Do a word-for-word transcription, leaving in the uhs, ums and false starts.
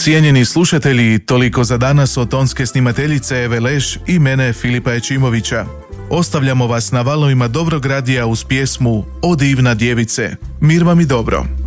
Cijenjeni slušatelji, toliko za danas od tonske snimateljice Eve Leš i mene Filipa Ečimovića. Ostavljamo vas na valovima dobrog radija uz pjesmu O divna djevice. Mir vam i dobro.